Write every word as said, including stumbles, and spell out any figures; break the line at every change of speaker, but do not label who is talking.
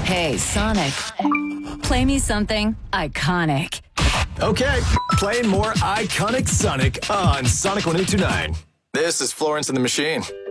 Hey, Sonic. Play me something iconic.
Okay, playing more iconic Sonic on Sonic one eight two nine. This is Florence and the Machine.